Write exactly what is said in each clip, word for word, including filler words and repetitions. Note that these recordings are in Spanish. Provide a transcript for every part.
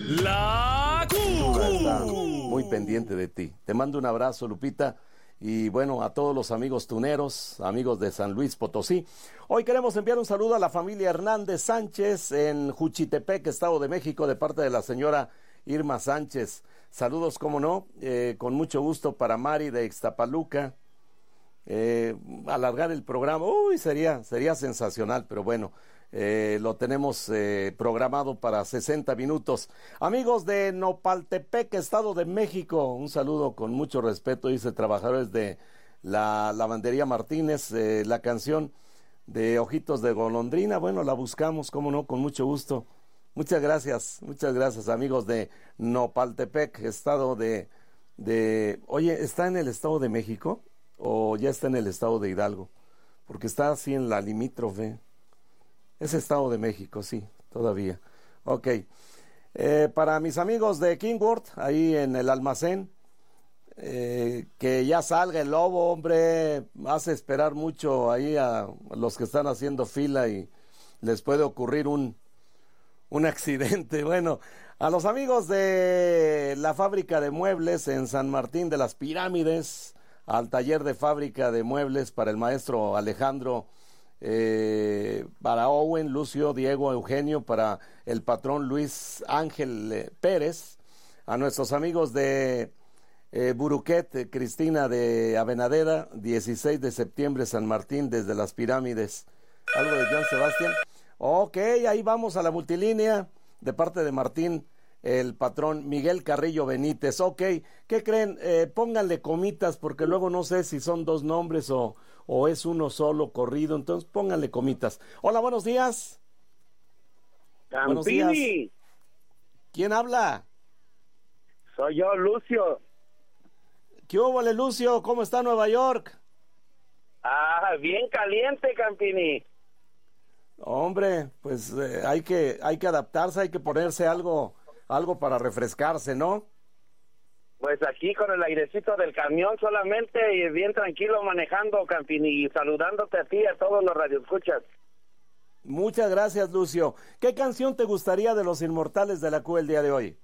La Q. Está muy pendiente de ti. Te mando un abrazo, Lupita. Y bueno, a todos los amigos tuneros, amigos de San Luis Potosí. Hoy queremos enviar un saludo a la familia Hernández Sánchez en Juchitepec, Estado de México, de parte de la señora Irma Sánchez. Saludos, cómo no, eh, con mucho gusto para Mari de Ixtapaluca. Eh, alargar el programa, uy, sería, sería sensacional, pero bueno, eh, lo tenemos eh, programado para sesenta minutos. Amigos de Nopaltepec, Estado de México, un saludo con mucho respeto, dice trabajadores de la Lavandería Martínez, eh, la canción de Ojitos de Golondrina, bueno, la buscamos, cómo no, con mucho gusto. Muchas gracias, muchas gracias, amigos de Nopaltepec, Estado de, de, oye, ¿está en el Estado de México? ¿O ya está en el Estado de Hidalgo? Porque está así en la limítrofe. Es Estado de México, sí, todavía. Ok. Eh, para mis amigos de Kingworth, ahí en el almacén, eh, que ya salga el lobo, hombre, hace esperar mucho ahí a los que están haciendo fila y les puede ocurrir un, un accidente. Bueno, a los amigos de la fábrica de muebles en San Martín de las Pirámides, al taller de fábrica de muebles para el maestro Alejandro, eh, para Owen, Lucio, Diego, Eugenio, para el patrón Luis Ángel eh, Pérez, a nuestros amigos de eh, Buruquet, eh, Cristina de Avenadera, dieciséis de septiembre, San Martín, desde las Pirámides. Algo de Joan Sebastián. Ok, ahí vamos a la multilínea, de parte de Martín, el patrón Miguel Carrillo Benítez. Ok, ¿qué creen? Eh, pónganle comitas porque luego no sé si son dos nombres o, o es uno solo corrido, entonces pónganle comitas. Hola, buenos días. Campini. Buenos días. ¿Quién habla? Soy yo, Lucio. ¿Qué hubo, Lucio? ¿Cómo está Nueva York? Ah, bien caliente, Campini. Hombre, pues eh, hay que hay que adaptarse, hay que ponerse algo algo para refrescarse, ¿no? Pues aquí con el airecito del camión solamente y bien tranquilo manejando, Campini, y saludándote a ti y a todos los radioescuchas. Muchas gracias, Lucio. ¿Qué canción te gustaría de Los Inmortales de la Q el día de hoy?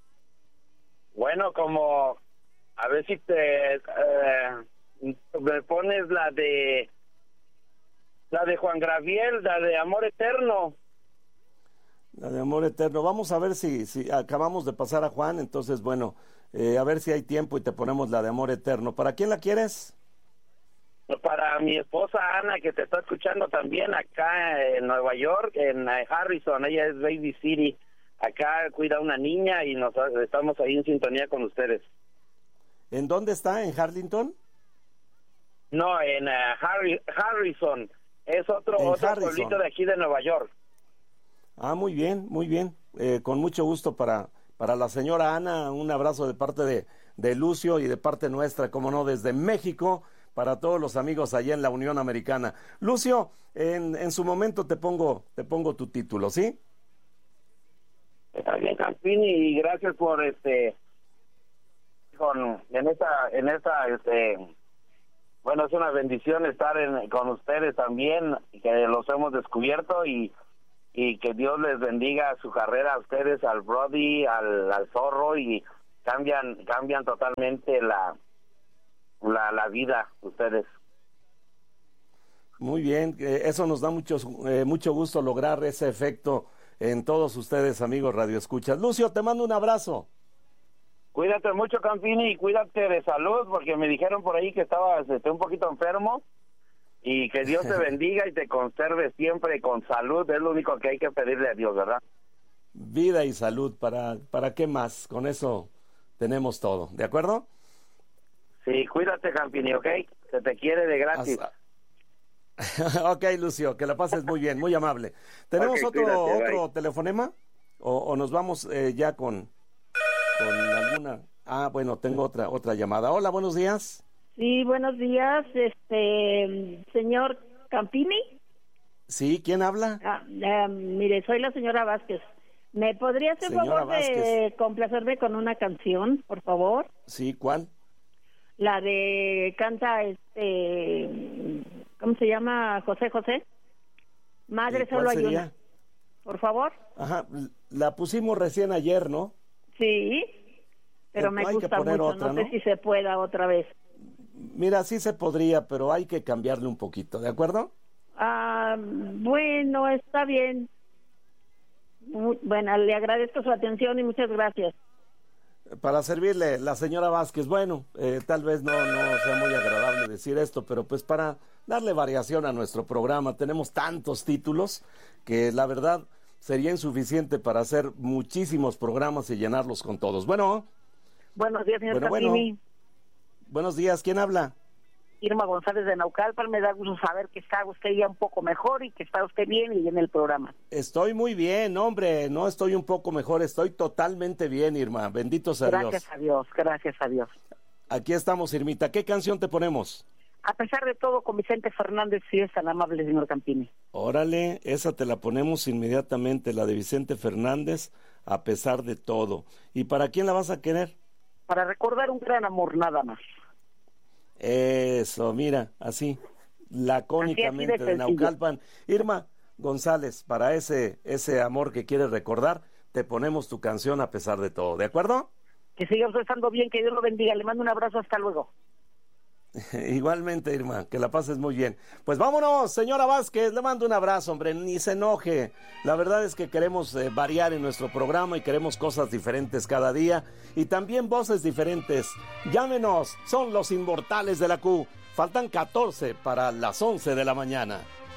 Bueno, como a ver si te eh, me pones la de la de Juan Gabriel, la de Amor Eterno. La de Amor Eterno. Vamos a ver si, si acabamos de pasar a Juan, entonces, bueno, eh, a ver si hay tiempo y te ponemos la de Amor Eterno. ¿Para quién la quieres? Para mi esposa Ana, que te está escuchando también acá en Nueva York, en Harrison. Ella es Baby City. Acá cuida una niña y nos estamos ahí en sintonía con ustedes. ¿En dónde está? ¿En Harlington? No, en uh, Harry, Harrison. Es otro, otro Harrison. pueblito de aquí de Nueva York. Ah, muy bien, muy bien. Eh, con mucho gusto para, para la señora Ana. Un abrazo de parte de, de Lucio y de parte nuestra, como no, desde México, para todos los amigos allá en la Unión Americana. Lucio, en, en su momento te pongo, te pongo tu título, ¿sí? Está bien, Campini, y gracias por este con en esta en esta este bueno, es una bendición estar en, con ustedes también, que los hemos descubierto y y que Dios les bendiga su carrera a ustedes, al Brody, al, al Zorro, y cambian cambian totalmente la la, la vida ustedes. Muy bien, eh, eso nos da mucho, eh, mucho gusto lograr ese efecto en todos ustedes, amigos radioescuchas. Lucio, te mando un abrazo. Cuídate mucho, Campini, y cuídate de salud, porque me dijeron por ahí que estabas este, un poquito enfermo, y que Dios te bendiga y te conserve siempre con salud. Es lo único que hay que pedirle a Dios, ¿verdad? Vida y salud, ¿para, para qué más? Con eso tenemos todo, ¿de acuerdo? Sí, cuídate, Campini, ¿ok? Se te quiere de gratis. Hasta... ok, Lucio, que la pases muy bien, muy amable. ¿Tenemos Okay, otro cuídate, otro bye. telefonema? ¿O, o nos vamos eh, ya con, con alguna? Ah, bueno, tengo otra otra llamada. Hola, buenos días. Sí, buenos días, este, señor Campini. Sí, ¿quién habla? Ah, eh, mire, soy la señora Vázquez. ¿Me podría hacer Señora favor de Vázquez. complacerme con una canción, por favor? Sí, ¿cuál? La de canta, este, ¿cómo se llama? José José. Madre ¿Y cuál solo hay sería? una. por favor. Ajá, la pusimos recién ayer, ¿no? Sí, pero Eh, me hay que gusta poner mucho, otra, no sé ¿no? si se pueda otra vez. Mira, sí se podría, pero hay que cambiarle un poquito, ¿de acuerdo? Ah, bueno, está bien. Muy- bueno, le agradezco su atención y muchas gracias. Para servirle, la señora Vázquez, bueno, eh, tal vez no, no sea muy agradable decir esto, pero pues para darle variación a nuestro programa, tenemos tantos títulos que la verdad sería insuficiente para hacer muchísimos programas y llenarlos con todos. Bueno, Buenos días, señor Bueno, bueno. Campini. buenos días, ¿quién habla? Irma González de Naucalpan, me da gusto saber que está usted ya un poco mejor y que está usted bien y en el programa. Estoy muy bien, hombre, no estoy un poco mejor, estoy totalmente bien, Irma, bendito sea Gracias Dios. a Dios, gracias a Dios. Aquí estamos, Irmita, ¿qué canción te ponemos? A pesar de todo, con Vicente Fernández, sí es tan amable, señor Campini. Órale, esa te la ponemos inmediatamente, la de Vicente Fernández, a pesar de todo. ¿Y para quién la vas a querer? Para recordar un gran amor, nada más. Eso, mira, así, lacónicamente Así, así de de sencillo. Naucalpan. Irma González, para ese, ese amor que quieres recordar, te ponemos tu canción a pesar de todo, ¿de acuerdo? Que siga usted estando bien, que Dios lo bendiga. Le mando un abrazo, hasta luego. Igualmente, Irma, que la pases muy bien. Pues vámonos, señora Vázquez, le mando un abrazo, hombre, ni se enoje. La verdad es que queremos eh, variar en nuestro programa y queremos cosas diferentes cada día y también voces diferentes. Llámenos, son los inmortales de la Q. Faltan catorce para las once de la mañana.